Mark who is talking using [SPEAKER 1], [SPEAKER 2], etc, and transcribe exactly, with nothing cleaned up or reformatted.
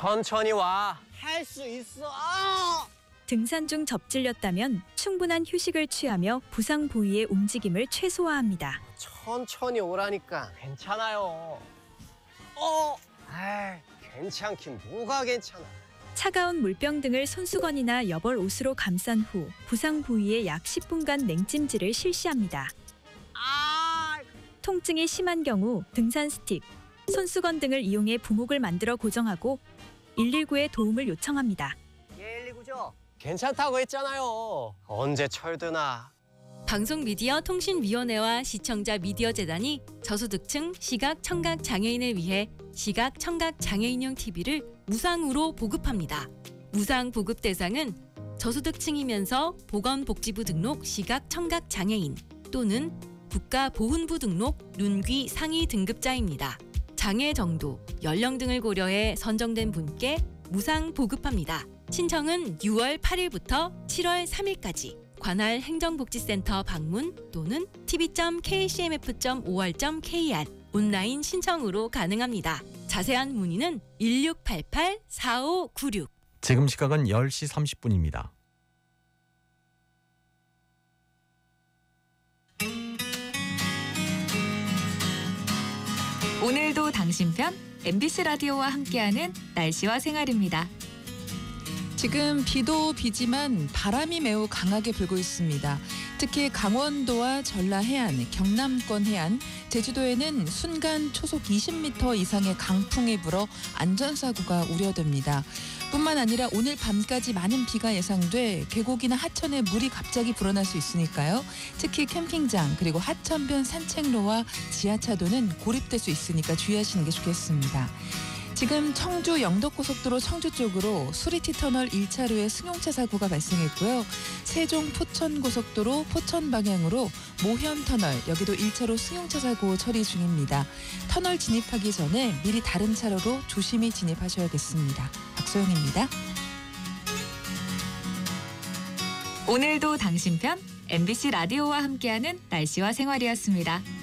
[SPEAKER 1] 천천히 와. 할 수 있어. 아!
[SPEAKER 2] 등산 중 접질렸다면 충분한 휴식을 취하며 부상 부위의 움직임을 최소화합니다.
[SPEAKER 1] 천천히 오라니까. 괜찮아요. 어? 아이, 괜찮긴 뭐가 괜찮아.
[SPEAKER 2] 차가운 물병 등을 손수건이나 여벌 옷으로 감싼 후 부상 부위에 약 십 분간 냉찜질을 실시합니다.
[SPEAKER 1] 아!
[SPEAKER 2] 통증이 심한 경우 등산 스틱, 손수건 등을 이용해 부목을 만들어 고정하고 일일구에 도움을 요청합니다.
[SPEAKER 1] 일일구죠? 괜찮다고 했잖아요. 언제 철드나.
[SPEAKER 3] 방송미디어통신위원회와 시청자 미디어재단이 저소득층 시각 청각 장애인을 위해 시각 청각 장애인용 티비를 무상으로 보급합니다. 무상 보급 대상은 저소득층이면서 보건복지부 등록 시각 청각 장애인 또는 국가보훈부 등록 눈귀 상위 등급자입니다. 장애 정도, 연령 등을 고려해 선정된 분께 무상 보급합니다. 신청은 유월 팔일부터 칠월 삼일까지 관할 행정복지센터 방문 또는 티비 점 케이씨엠에프 점 오알 점 케이알 온라인 신청으로 가능합니다. 자세한 문의는 일육팔팔 사오구육.
[SPEAKER 4] 지금 시각은 열 시 삼십 분입니다.
[SPEAKER 5] 오늘도 당신 편 엠비씨 라디오와 함께하는 날씨와 생활입니다.
[SPEAKER 6] 지금 비도 비지만 바람이 매우 강하게 불고 있습니다. 특히 강원도와 전라 해안, 경남권 해안, 제주도에는 순간 초속 이십 미터 이상의 강풍이 불어 안전사고가 우려됩니다. 뿐만 아니라 오늘 밤까지 많은 비가 예상돼 계곡이나 하천에 물이 갑자기 불어날 수 있으니까요. 특히 캠핑장 그리고 하천변 산책로와 지하차도는 고립될 수 있으니까 주의하시는 게 좋겠습니다. 지금 청주 영덕고속도로 청주 쪽으로 수리티 터널 일 차로에 승용차 사고가 발생했고요. 세종 포천고속도로 포천 방향으로 모현 터널 여기도 일 차로 승용차 사고 처리 중입니다. 터널 진입하기 전에 미리 다른 차로로 조심히 진입하셔야겠습니다. 박소영입니다.
[SPEAKER 5] 오늘도 당신 편 엠비씨 라디오와 함께하는 날씨와 생활이었습니다.